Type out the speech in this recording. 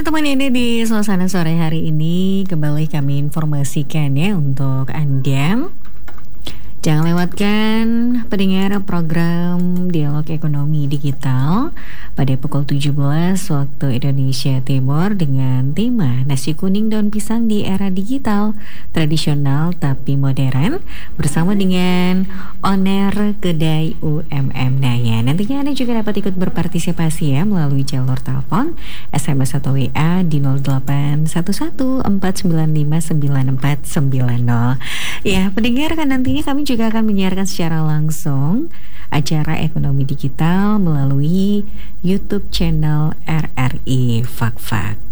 teman-teman, ini di suasana sore hari ini kembali kami informasikan ya untuk Anda. Jangan lewatkan pendengar program Dialog Ekonomi Digital pada pukul 17 waktu Indonesia Timur dengan tema Nasi kuning daun pisang di era digital, tradisional tapi modern, bersama dengan owner kedai UMM Naya. Nantinya Anda juga dapat ikut berpartisipasi ya melalui jalur telepon, SMS atau WA di 081149599490. Ya, pendengar, kan nantinya kami juga akan menyiarkan secara langsung acara ekonomi digital melalui YouTube channel RRI Fakfak.